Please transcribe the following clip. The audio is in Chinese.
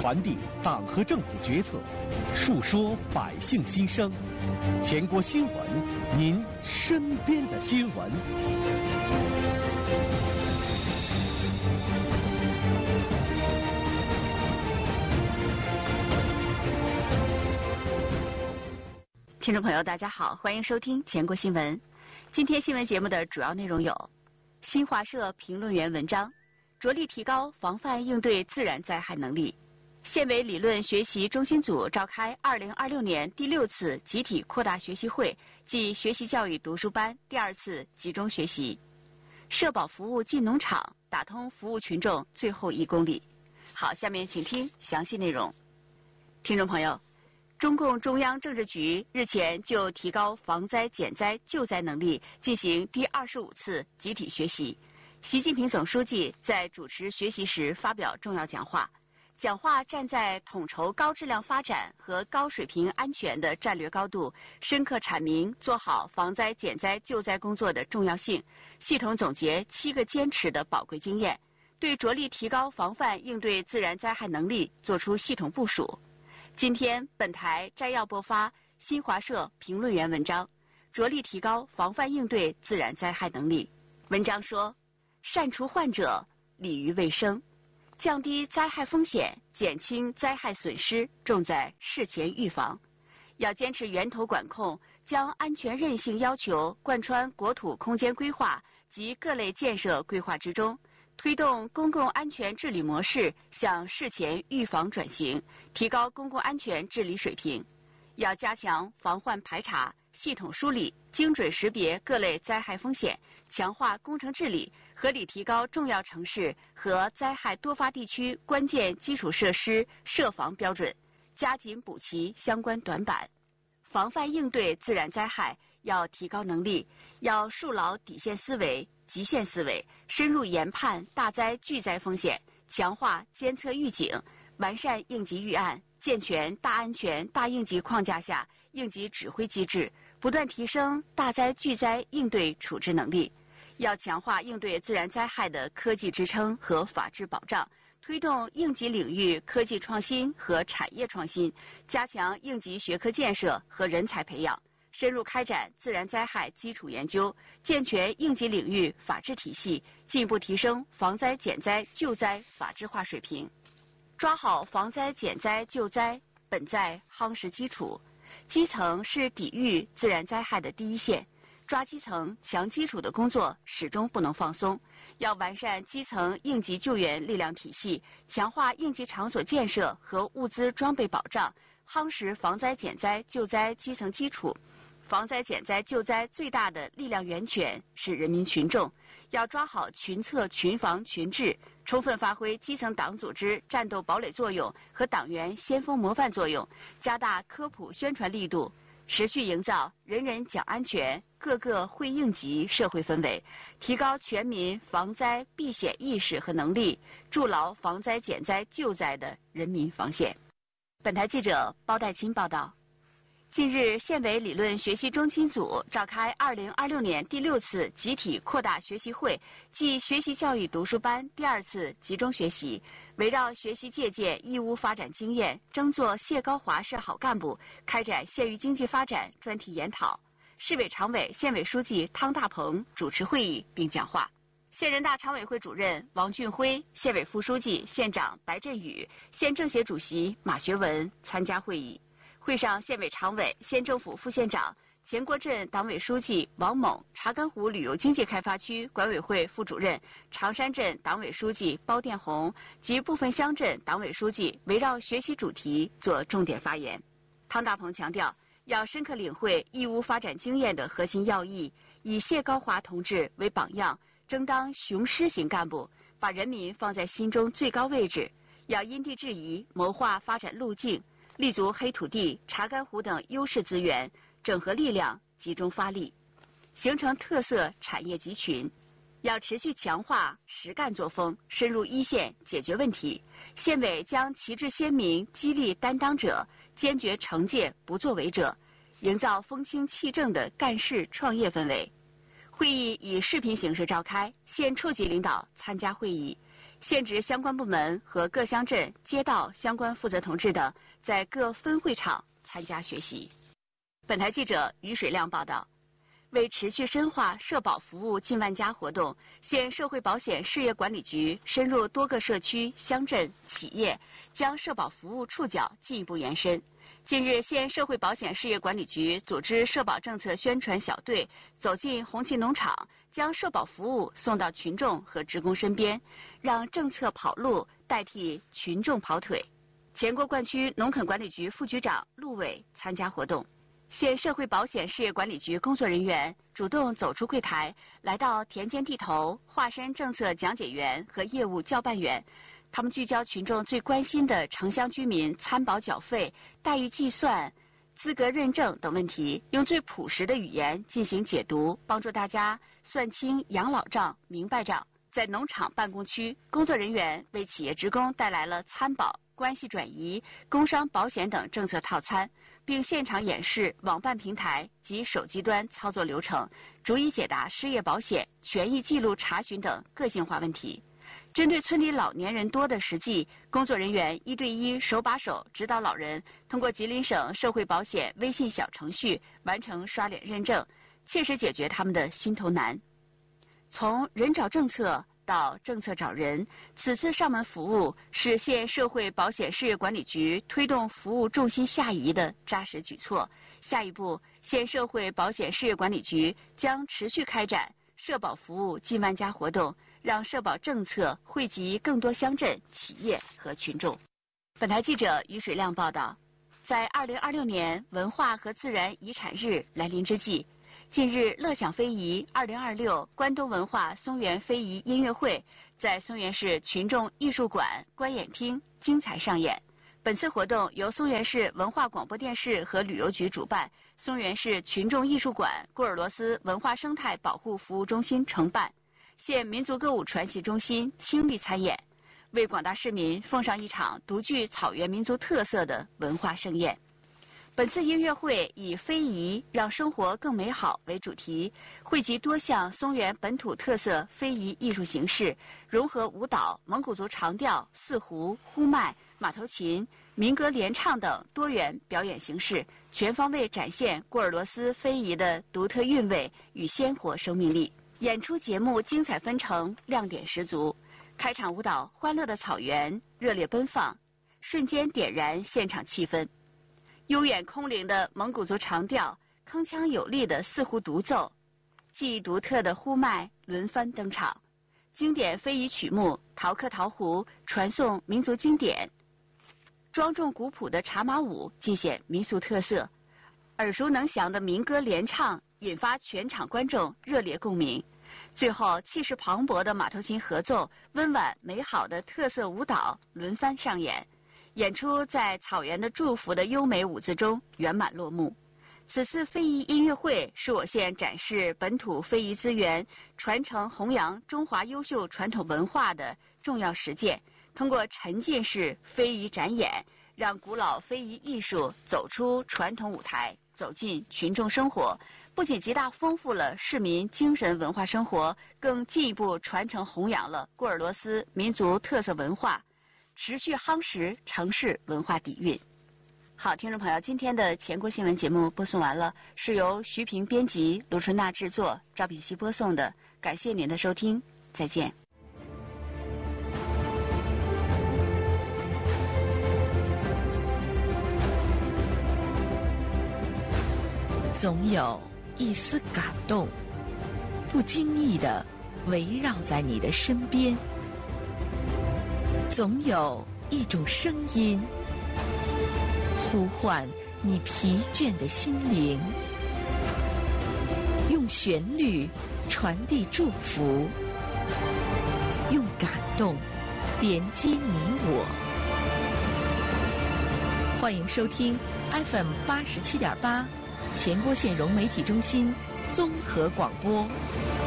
传递党和政府决策，述说百姓心声。全国新闻，您身边的新闻。 听众朋友，大家好，欢迎收听全国新闻。今天新闻节目的主要内容有：新华社评论员文章，着力提高防范应对自然灾害能力；县委理论学习中心组召开2026年第6次集体扩大学习会暨学习教育读书班第2次集中学习；社保服务进农场，打通服务群众最后1公里。好，下面请听详细内容。听众朋友，中共中央政治局日前就提高防灾减灾救灾能力进行第25次集体学习。习近平总书记在主持学习时发表重要讲话，讲话站在统筹高质量发展和高水平安全的战略高度，深刻阐明做好防灾减灾救灾工作的重要性，系统总结7个坚持的宝贵经验，对着力提高防范应对自然灾害能力作出系统部署。今天本台摘要播发新华社评论员文章，着力提高防范应对自然灾害能力。文章说，善除患者，利于卫生，降低灾害风险，减轻灾害损失，重在事前预防。要坚持源头管控，将安全韧性要求贯穿国土空间规划及各类建设规划之中，推动公共安全治理模式向事前预防转型，提高公共安全治理水平。要加强防患排查，系统梳理，精准识别各类灾害风险，强化工程治理，合理提高重要城市和灾害多发地区关键基础设施设防标准，加紧补齐相关短板。防范应对自然灾害要提高能力，要树牢底线思维、极限思维，深入研判大灾巨灾风险，强化监测预警，完善应急预案，健全大安全大应急框架下应急指挥机制，不断提升大灾巨灾应对处置能力。要强化应对自然灾害的科技支撑和法治保障，推动应急领域科技创新和产业创新，加强应急学科建设和人才培养，深入开展自然灾害基础研究，健全应急领域法治体系，进一步提升防灾减灾救灾法治化水平。抓好防灾减灾救灾，本在夯实基础。基层是抵御自然灾害的第一线，抓基层强基础的工作始终不能放松。要完善基层应急救援力量体系，强化应急场所建设和物资装备保障，夯实防灾减灾救灾基层基础。防灾减灾救灾最大的力量源泉是人民群众，要抓好群策群防群治，充分发挥基层党组织战斗堡垒作用和党员先锋模范作用，加大科普宣传力度，持续营造人人讲安全、个个会应急社会氛围，提高全民防灾避险意识和能力，筑牢防灾减灾救灾的人民防线。本台记者包代钦报道。近日，县委理论学习中心组召开2026年第6次集体扩大学习会暨学习教育读书班第2次集中学习，围绕学习借鉴义乌发展经验，争做谢高华市好干部，开展县域经济发展专题研讨。市委常委、县委书记汤大鹏主持会议并讲话。县人大常委会主任王俊辉、县委副书记、县长白振宇、县政协主席马学文参加会议。会上，县委常委、县政府副县长、前国镇党委书记王猛、查干湖旅游经济开发区管委会副主任、长山镇党委书记包殿红及部分乡镇党委书记围绕学习主题做重点发言。汤大鹏强调，要深刻领会义乌发展经验的核心要义，以谢高华同志为榜样，争当雄狮型干部，把人民放在心中最高位置。要因地制宜，谋划发展路径，立足黑土地、查干湖等优势资源，整合力量，集中发力，形成特色产业集群。要持续强化实干作风，深入一线解决问题。县委将旗帜鲜明，激励担当者，坚决惩戒不作为者，营造风清气正的干事创业氛围。会议以视频形式召开，县处级领导参加会议。 现职相关部门和各乡镇街道相关负责同志等在各分会场参加学习。本台记者于水亮报道。为持续深化社保服务近万家活动，县社会保险事业管理局深入多个社区、乡镇、企业，将社保服务触角进一步延伸。近日，县社会保险事业管理局组织社保政策宣传小队走进红旗农场，将社保服务送到群众和职工身边，让政策跑路代替群众跑腿。前郭灌区农垦管理局副局长陆伟参加活动。县社会保险事业管理局工作人员主动走出柜台，来到田间地头，化身政策讲解员和业务交办员。他们聚焦群众最关心的城乡居民参保缴费、待遇计算、资格认证等问题，用最朴实的语言进行解读，帮助大家算清养老账、明白账。在农场办公区，工作人员为企业职工带来了参保、关系转移、工伤保险等政策套餐，并现场演示网办平台及手机端操作流程，逐一解答失业保险、权益记录查询等个性化问题。针对村里老年人多的实际，工作人员1对1手把手指导老人，通过吉林省社会保险微信小程序完成刷脸认证，切实解决他们的心头难。从人找政策到政策找人，此次上门服务是县社会保险事业管理局推动服务重心下移的扎实举措。下一步，县社会保险事业管理局将持续开展社保服务近万家活动，让社保政策惠及更多乡镇、企业和群众。本台记者于水亮报道。在2026年文化和自然遗产日来临之际，近日，乐享非遗2026关东文化松原非遗音乐会在松原市群众艺术馆观演厅精彩上演。本次活动由松原市文化广播电视和旅游局主办，松原市群众艺术馆郭尔罗斯文化生态保护服务中心承办，县民族歌舞传习中心倾力参演，为广大市民奉上一场独具草原民族特色的文化盛宴。本次音乐会以非遗让生活更美好为主题，汇集多项松原本土特色非遗艺术形式，融合舞蹈、蒙古族长调、四胡、呼麦、马头琴、民歌联唱等多元表演形式，全方位展现郭尔罗斯非遗的独特韵味与鲜活生命力。演出节目精彩纷呈，亮点十足。开场舞蹈《欢乐的草原》热烈奔放，瞬间点燃现场气氛。悠远空灵的蒙古族长调，铿锵有力的四胡独奏，技艺独特的呼麦轮番登场，经典非遗曲目《陶克陶胡》传颂民族经典，庄重古朴的茶马舞尽显民俗特色，耳熟能详的民歌联唱引发全场观众热烈共鸣。最后，气势磅礴的马头琴合奏，温婉美好的特色舞蹈轮番上演。演出在草原的祝福的优美舞姿中圆满落幕。此次非遗音乐会是我县展示本土非遗资源、传承弘扬中华优秀传统文化的重要实践。通过沉浸式非遗展演，让古老非遗艺术走出传统舞台，走进群众生活，不仅极大丰富了市民精神文化生活，更进一步传承弘扬了郭尔罗斯民族特色文化，持续夯实城市文化底蕴。好，听众朋友，今天的全国新闻节目播送完了，是由徐平编辑、卢春娜制作、赵炳熙播送的。感谢您的收听，再见。 总有一丝感动，不经意地围绕在你的身边。总有一种声音，呼唤你疲倦的心灵，用旋律传递祝福，用感动连接你我。欢迎收听 FM 87.8全国县融媒体中心综合广播。